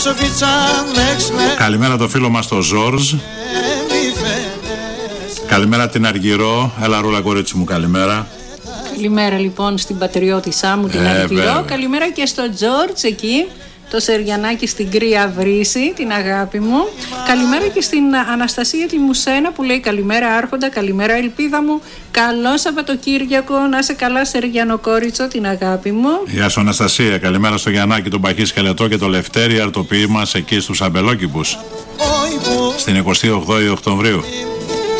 Καλημέρα το φίλο μας το Ζόρζ. Καλημέρα την Αργυρό. Έλα Ρούλα κορίτσι μου, καλημέρα. Καλημέρα λοιπόν στην πατριώτησά μου την Αργυρό. Καλημέρα και στο Τζόρτζ εκεί, το Σεριανάκι στην Κρύα Βρύση, την αγάπη μου. Καλημέρα και στην Αναστασία τη Μουσένα που λέει καλημέρα Άρχοντα, καλημέρα Ελπίδα μου. Καλό Σαββατοκύριακο, να είσαι καλά Σεριανοκόριτσο, την αγάπη μου. Γεια σου Αναστασία, καλημέρα στο Γιαννάκη, τον Παχή Σκελετό και το Λευτέρη αρτοποιεί μας εκεί στους Αμπελόκηπους στην 28η Οκτωβρίου.